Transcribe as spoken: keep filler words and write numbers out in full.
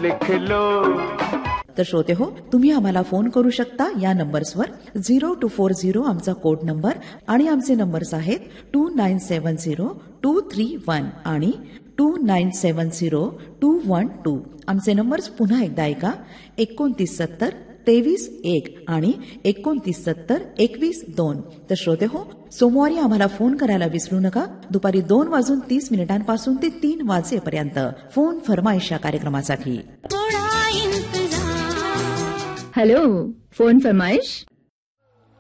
लिख लो। तर श्रोते हो, तुम्ही आम्हाला फोन करू शकता या नंबर्सवर झिरो टू फोर झिरो आमचा कोड नंबर आणि आमचे नंबर्स आहेत to nine seven zero to three one आणि to nine seven zero to one two. आमचे नंबर्स पुन्हा एकदा ऐका, एकोणतीस सत्तर तेवीस एक आणि एकोणतीस सत्तर एकवीस दोन. तर श्रोते हो, सोमवारी आम्हाला फोन करायला विसरू नका. दुपारी दोन वाजून तीस मिनिटांपासून ते तीन वाजेपर्यंत फोन फरमाईश या कार्यक्रमासाठी. हेलो, फोन फरमाइश.